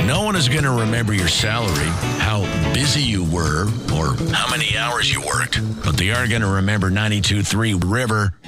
No one is going to remember your salary, how busy you were, or how many hours you worked. But they are going to remember 92.3 River